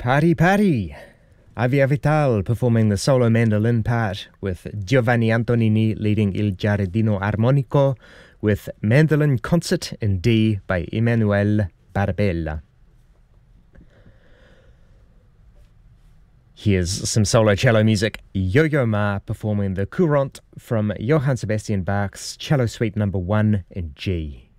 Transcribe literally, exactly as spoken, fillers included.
Patti Patti! Avia Vital performing the solo mandolin part with Giovanni Antonini leading Il Giardino Armonico with Mandolin Concert in D by Emanuele Barabella. Here's some solo cello music. Yo-Yo Ma performing the Courante from Johann Sebastian Bach's Cello Suite number one in G.